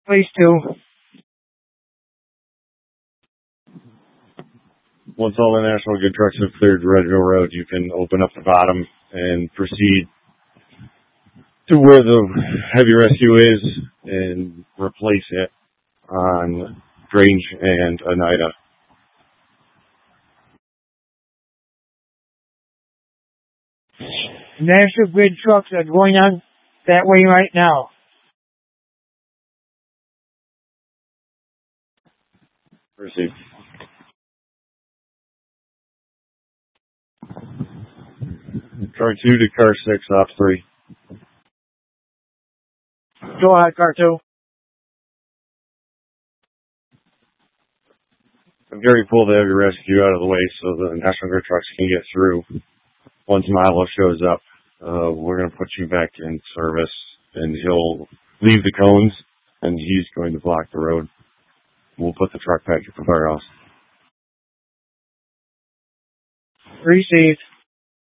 Please do. Once all the National Grid trucks have cleared Redville Road, you can open up the bottom and proceed to where the heavy rescue is and replace it on Grange and Oneida. National Grid trucks are going on that way right now. Proceed. Car 2 to car 6, op 3. Go ahead, car 2. I'm Gary, pull the heavy rescue out of the way so the National Grid trucks can get through. Once Milo shows up, we're going to put you back in service, and he'll leave the cones, and he's going to block the road. We'll put the truck back at the firehouse. Received.